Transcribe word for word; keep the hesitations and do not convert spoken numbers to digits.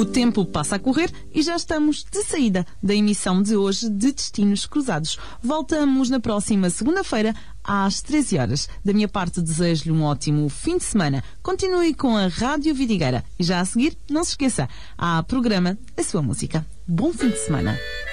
O tempo passa a correr e já estamos de saída da emissão de hoje de Destinos Cruzados. Voltamos na próxima segunda-feira às treze horas. Da minha parte, desejo-lhe um ótimo fim de semana. Continue com a Rádio Vidigueira. E já a seguir, não se esqueça, há programa A Sua Música. Bom fim de semana.